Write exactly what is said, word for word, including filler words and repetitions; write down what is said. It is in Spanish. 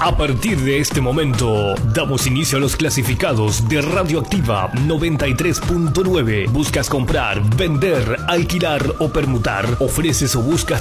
A partir de este momento, damos inicio a los clasificados de Radioactiva noventa y tres punto nueve. ¿Buscas comprar, vender, alquilar o permutar? ¿Ofreces o buscas